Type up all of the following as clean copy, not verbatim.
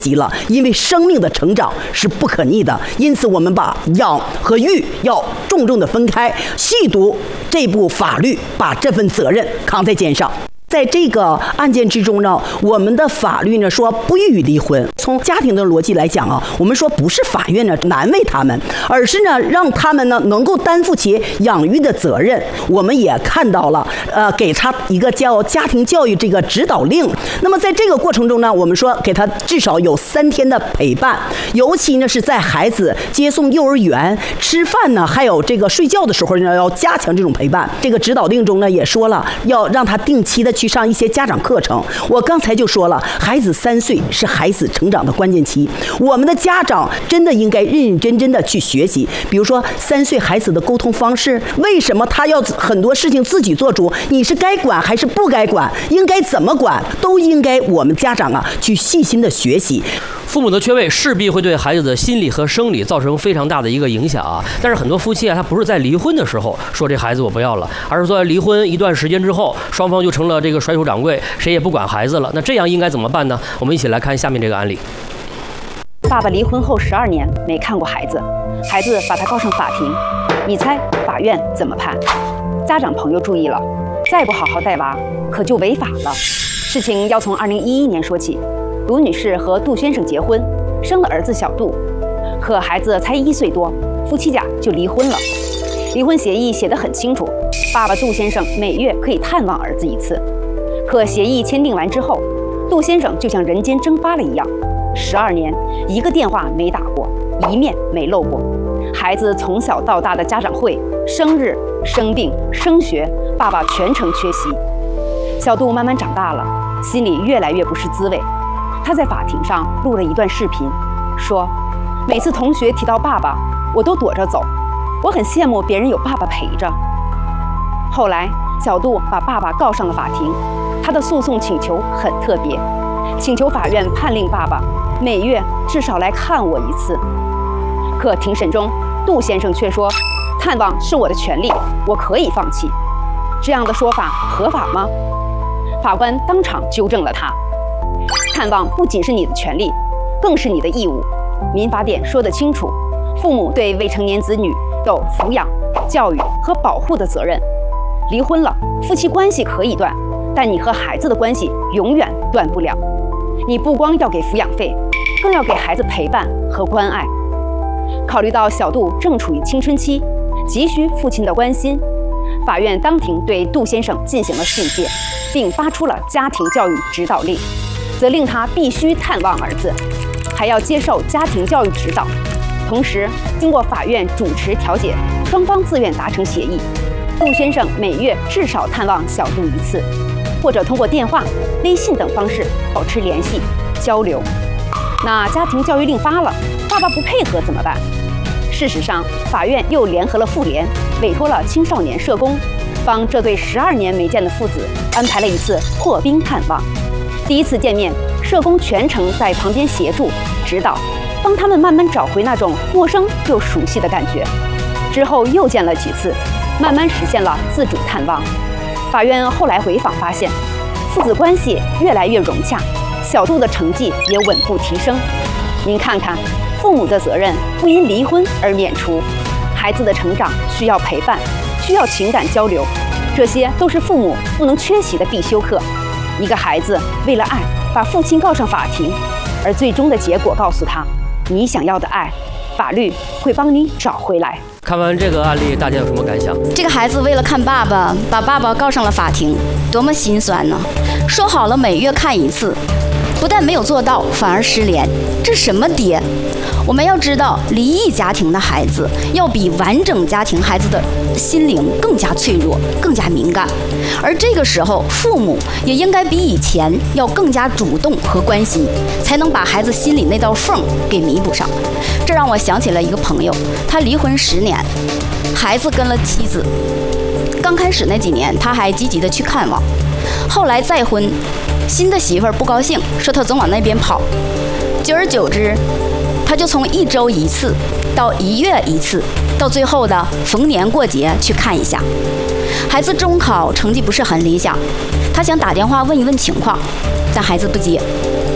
急了，因为生命的成长是不可逆的，因此我们把养和育要重重的分开。细读这部法律，把这份责任扛在肩上。在这个案件之中呢，我们的法律呢说不予离婚。从家庭的逻辑来讲啊，我们说不是法院呢难为他们，而是呢让他们呢能够担负起养育的责任。我们也看到了，给他一个叫家庭教育这个指导令。那么在这个过程中呢，我们说给他至少有3天的陪伴，尤其呢是在孩子接送幼儿园、吃饭呢，还有这个睡觉的时候呢，要加强这种陪伴。这个指导令中呢也说了，要让他定期的去上一些家长课程。我刚才就说了，孩子3岁是孩子成长的关键期，我们的家长真的应该认认真真的去学习。比如说3岁孩子的沟通方式，为什么他要很多事情自己做主？你是该管还是不该管？应该怎么管？都应该我们家长啊去细心的学习。 父母的缺位势必会对孩子的心理和生理造成非常大的一个影响啊。但是很多夫妻啊，他不是在离婚的时候说这孩子我不要了，而是说离婚一段时间之后，双方就成了这个甩手掌柜，谁也不管孩子了。那这样应该怎么办呢？我们一起来看下面这个案例。 爸爸离婚后12年没看过孩子，孩子把他告上法庭，你猜法院怎么判？家长朋友注意了，再不好好带娃，可就违法了。事情要从2011年说起。卢女士和杜先生结婚，生了儿子小杜，可孩子才1岁多，夫妻俩就离婚了。离婚协议写得很清楚，爸爸杜先生每月可以探望儿子1次。可协议签订完之后，杜先生就像人间蒸发了一样，12年一个电话没打过，一面没露过。孩子从小到大的家长会、生日、生病、升学，爸爸全程缺席。小杜慢慢长大了，心里越来越不是滋味。他在法庭上录了一段视频，说每次同学提到爸爸，我都躲着走，我很羡慕别人有爸爸陪着。后来小杜把爸爸告上了法庭，他的诉讼请求很特别，请求法院判令爸爸每月至少来看我1次。可庭审中，杜先生却说探望是我的权利，我可以放弃。这样的说法合法吗？法官当场纠正了他，探望不仅是你的权利，更是你的义务。民法典说得清楚，父母对未成年子女有抚养、教育和保护的责任。离婚了，夫妻关系可以断，但你和孩子的关系永远断不了。你不光要给抚养费，更要给孩子陪伴和关爱。考虑到小杜正处于青春期，急需父亲的关心，法院当庭对杜先生进行了训诫，并发出了家庭教育指导令，责令他必须探望儿子，还要接受家庭教育指导。同时，经过法院主持调解，双方自愿达成协议，杜先生每月至少探望小杜1次，或者通过电话、微信等方式保持联系交流。那家庭教育令发了，爸爸不配合怎么办？事实上，法院又联合了妇联，委托了青少年社工，帮这对12年没见的父子安排了1次破冰探望。第1次见面，社工全程在旁边协助指导，帮他们慢慢找回那种陌生又熟悉的感觉。之后又见了几次，慢慢实现了自主探望。法院后来回访发现，父子关系越来越融洽，小杜的成绩也稳步提升。您看看，父母的责任不因离婚而免除，孩子的成长需要陪伴，需要情感交流，这些都是父母不能缺席的必修课。一个孩子为了爱把父亲告上法庭，而最终的结果告诉他，你想要的爱，法律会帮你找回来。 看完这个案例，大家有什么感想？ 这个孩子为了看爸爸，把爸爸告上了法庭，多么心酸呢！说好了每月看1次，不但没有做到，反而失联，这什么爹？我们要知道，离异家庭的孩子要比完整家庭孩子的心灵更加脆弱，更加敏感，而这个时候，父母也应该比以前要更加主动和关心，才能把孩子心里那道缝给弥补上。这让我想起了一个朋友，他离婚10年，孩子跟了妻子。刚开始那几年，他还积极的去看望，后来再婚，新的媳妇儿不高兴，说他总往那边跑，久而久之，他就从1周1次到1月1次，到最后的逢年过节去看一下。孩子中考成绩不是很理想，他想打电话问一问情况，但孩子不接。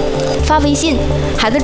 发微信，孩子